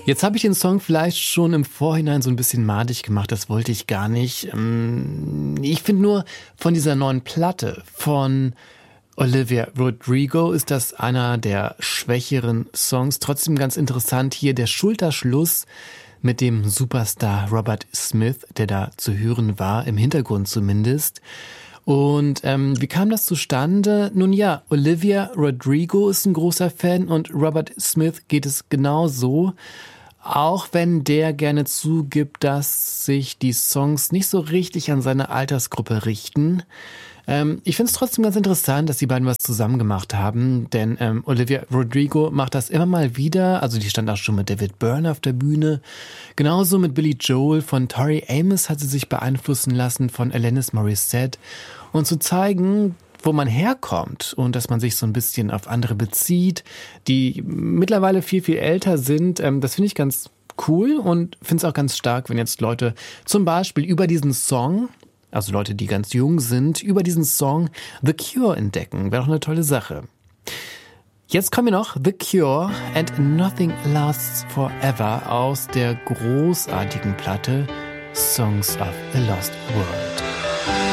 Jetzt habe ich den Song vielleicht schon im Vorhinein so ein bisschen madig gemacht, das wollte ich gar nicht. Ich finde nur, von dieser neuen Platte von Olivia Rodrigo ist das einer der schwächeren Songs. Trotzdem ganz interessant hier der Schulterschluss mit dem Superstar Robert Smith, der da zu hören war, im Hintergrund zumindest. Und wie kam das zustande? Nun ja, Olivia Rodrigo ist ein großer Fan und Robert Smith geht es genauso. Auch wenn der gerne zugibt, dass sich die Songs nicht so richtig an seine Altersgruppe richten. Ich finde es trotzdem ganz interessant, dass die beiden was zusammen gemacht haben, denn Olivia Rodrigo macht das immer mal wieder, also die stand auch schon mit David Byrne auf der Bühne, genauso mit Billy Joel, von Tori Amos hat sie sich beeinflussen lassen, von Alanis Morissette, und zu zeigen, wo man herkommt und dass man sich so ein bisschen auf andere bezieht, die mittlerweile viel, viel älter sind, das finde ich ganz cool und finde es auch ganz stark, wenn jetzt Leute zum Beispiel über diesen Song, also Leute, die ganz jung sind, über diesen Song The Cure entdecken. Wäre doch eine tolle Sache. Jetzt kommen wir noch The Cure and Nothing Lasts Forever aus der großartigen Platte Songs of a Lost World.